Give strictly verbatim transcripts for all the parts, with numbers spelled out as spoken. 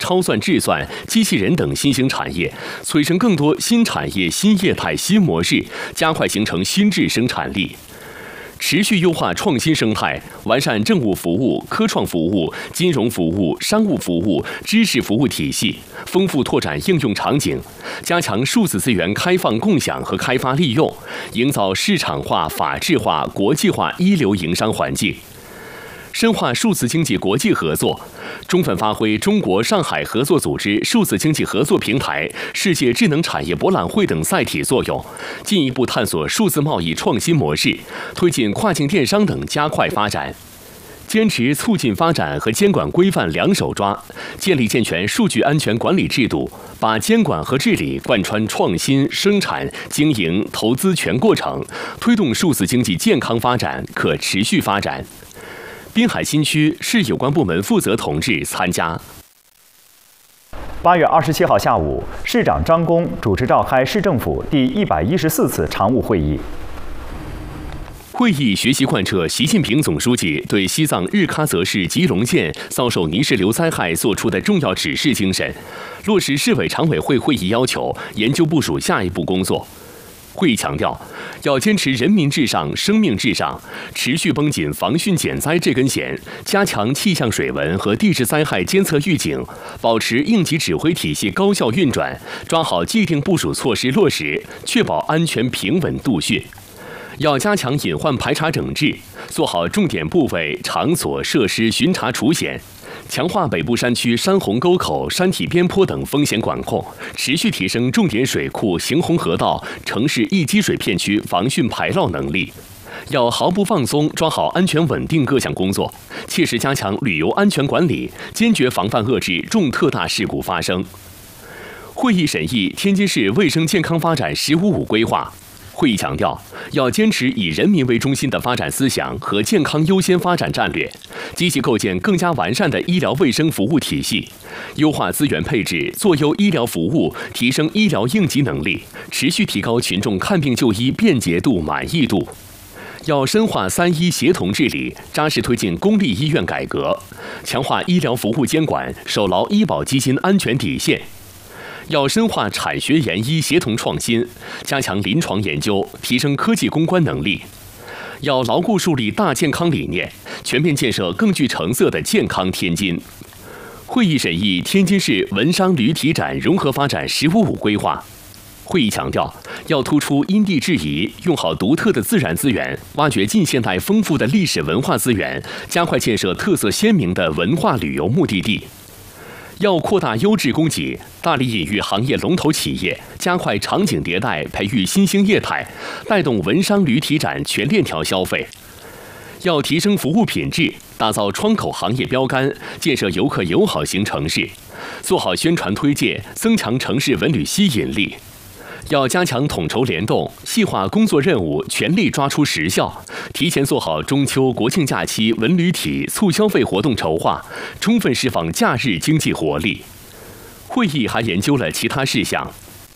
超算智算、机器人等新兴产业，催生更多新产业、新业态、新模式，加快形成新质生产力。持续优化创新生态，完善政务服务、科创服务、金融服务、商务服务、知识服务体系，丰富拓展应用场景，加强数字资源开放共享和开发利用，营造市场化、法治化、国际化一流营商环境。深化数字经济国际合作，充分发挥中国上海合作组织数字经济合作平台、世界智能产业博览会等载体作用，进一步探索数字贸易创新模式，推进跨境电商等加快发展。坚持促进发展和监管规范两手抓，建立健全数据安全管理制度，把监管和治理贯穿创新、生产、经营、投资全过程，推动数字经济健康发展、可持续发展。滨海新区市有关部门负责同志参加。 八月二十七号下午，市长张公主持召开市政府第一百一十四次常务会议。 会议学习贯彻习近平总书记对西藏日喀则市吉隆县遭受泥石流灾害作出的重要指示精神，落实市委常委会会议要求，研究部署下一步工作。会议强调，要坚持人民至上、生命至上，持续绷紧防汛减灾这根弦，加强气象水文和地质灾害监测预警，保持应急指挥体系高效运转，抓好既定部署措施落实，确保安全平稳度汛。要加强隐患排查整治，做好重点部位、场所、设施巡查除险，强化北部山区山洪沟口、山体边坡等风险管控，持续提升重点水库、行洪河道、城市易积水片区防汛排涝能力。要毫不放松抓好安全稳定各项工作，切实加强旅游安全管理，坚决防范遏制重特大事故发生。会议审议天津市卫生健康发展“十五五”规划。会议强调，要坚持以人民为中心的发展思想和健康优先发展战略，积极构建更加完善的医疗卫生服务体系，优化资源配置，做优医疗服务，提升医疗应急能力，持续提高群众看病就医便捷度、满意度。要深化三医协同治理，扎实推进公立医院改革，强化医疗服务监管，守牢医保基金安全底线。要深化产学研医协同创新，加强临床研究，提升科技攻关能力。要牢固树立大健康理念，全面建设更具成色的健康天津。会议审议天津市文商旅体展融合发展“十五五”规划。会议强调，要突出因地制宜，用好独特的自然资源，挖掘近现代丰富的历史文化资源，加快建设特色鲜明的文化旅游目的地。要扩大优质供给，大力引育行业龙头企业，加快场景迭代，培育新兴业态，带动文商旅体展全链条消费。要提升服务品质，打造窗口行业标杆，建设游客友好型城市，做好宣传推介，增强城市文旅吸引力。要加强统筹联动，细化工作任务，全力抓出实效，提前做好中秋、国庆假期文旅体促消费活动筹划，充分释放假日经济活力。会议还研究了其他事项。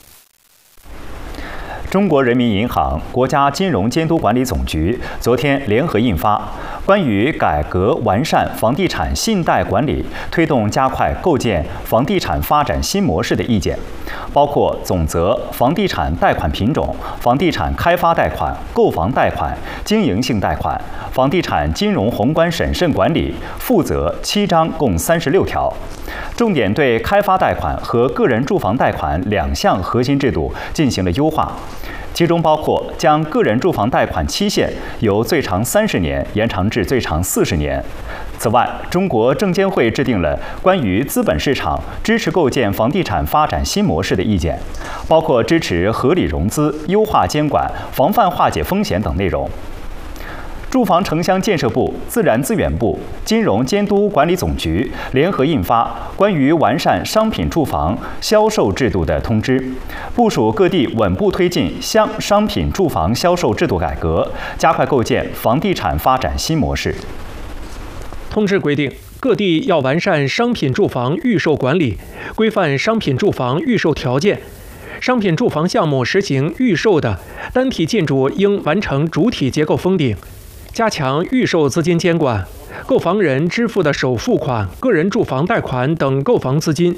中国人民银行、国家金融监督管理总局昨天联合印发《关于改革完善房地产信贷管理，推动加快构建房地产发展新模式的意见》，包括总则房地产贷款品种、房地产开发贷款、购房贷款、经营性贷款、房地产金融宏观审慎管理附则七章，共三十六条。重点对开发贷款和个人住房贷款两项核心制度进行了优化，其中包括将个人住房贷款期限由最长三十年延长至最长四十年。此外，中国证监会制定了关于资本市场支持构建房地产发展新模式的意见，包括支持合理融资、优化监管、防范化解风险等内容。住房城乡建设部、自然资源部、金融监督管理总局联合印发《关于完善商品住房销售制度的通知》，部署各地稳步推进乡商品住房销售制度改革，加快构建房地产发展新模式。 通知规定，各地要完善商品住房预售管理，规范商品住房预售条件。商品住房项目实行预售的单体建筑应完成主体结构封顶。加强预售资金监管，购房人支付的首付款、个人住房贷款等购房资金